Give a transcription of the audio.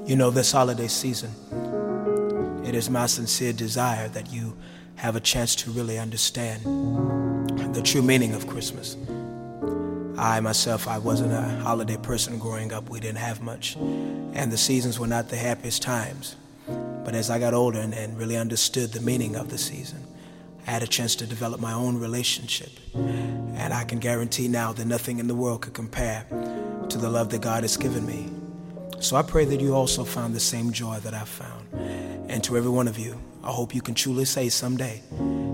You know, this holiday season, it is my sincere desire that you have a chance to really understand the true meaning of Christmas. I myself, I wasn't a holiday person growing up. We didn't have much, and the seasons were not the happiest times. But as I got older and really understood the meaning of the season, I had a chance to develop my own relationship. And I can guarantee now that nothing in the world could compare to the love that God has given me. So I pray that you also found the same joy that I found. And to every one of you, I hope you can truly say someday